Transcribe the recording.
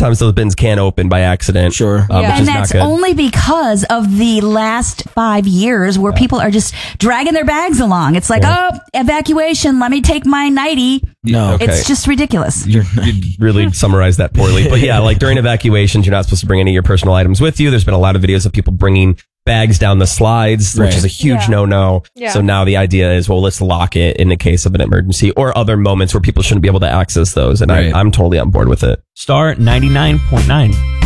sometimes those bins can open by accident. Sure. Which and is that's not good. only because of the last 5 years where people are just dragging their bags along. It's like, oh, evacuation, let me take my nightie. No. Okay. It's just ridiculous. You really summarized that poorly. But yeah, like during evacuations, you're not supposed to bring any of your personal items with you. There's been a lot of videos of people bringing bags down the slides, which is a huge no-no. Yeah. So now the idea is, well, let's lock it in the case of an emergency or other moments where people shouldn't be able to access those. And I'm totally on board with it. Star 99.9.